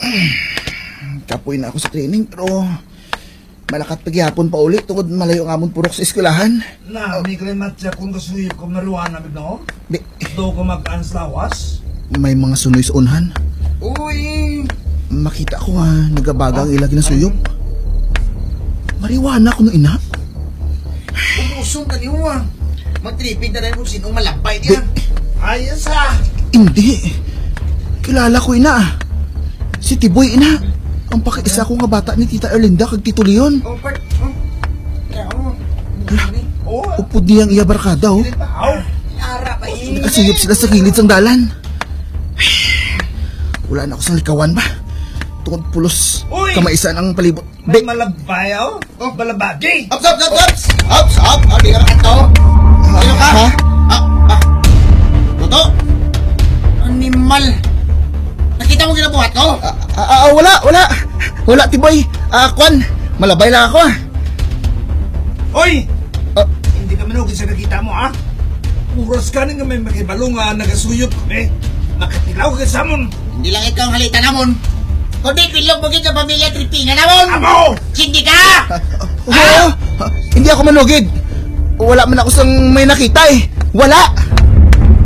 Kapoy na ako sa training pero malakat pagyapon pa ulit tungod malayo nga mong purok sa eskwelahan. Na, may klimat siya kung kasuyip ko naruan na bigno. Be, Do ko mag-anslawas. may mga sunoy sa unhan. Uy! Makita ko nga nagabagang ilagi na suyop. Mariwana ko no ina. Umusong ka niyo Magtripid na rin kung sinong malabay niya. Ayos ha! Hindi. Kilala ko ina. Si Tiboy ina. Ang pakiisa ko nga bata ni Tita Erlinda kag Tito Leon. Oh, part. Upod niyang iya barkada oh. Ara pa eh. Nakasiyop sila sa gilid sang dalan. Wala na ako sa likawan ba? Tungod pulos kamaisan ang palibot. May malabay oh? Oh, balabagi! Ops! Di ka makanto. Sino ka? Ha? Toto? Animal. Nakita mo ginabuhat ko? Wala Tiboy. Kwan, malabay lang ako. Hoy! Hindi ka manugin sa nakita mo ha? Uras ka nga may makibalo nga nagasuyop kami. Nakatilaw ka sa amon. Hindi lang ikaw ang halita namon. Kundi pilog mo sa pamilya Tripina namon. Amo! Sindi ka! Oo, hindi ako manugid. Wala man ako sang may nakita eh. Wala!